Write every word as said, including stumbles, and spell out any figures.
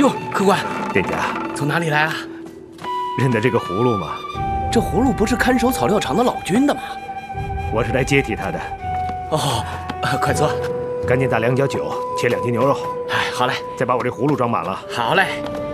哟，客官， 店家从哪里来啊？ 认得这个葫芦吗？ 这葫芦不是看守草料场的老君的吗？ 我是来接替他的。 哦，呃、快坐。 赶紧打两角酒，切两斤牛肉。 哎，好嘞。 再把我这葫芦装满了。 好嘞。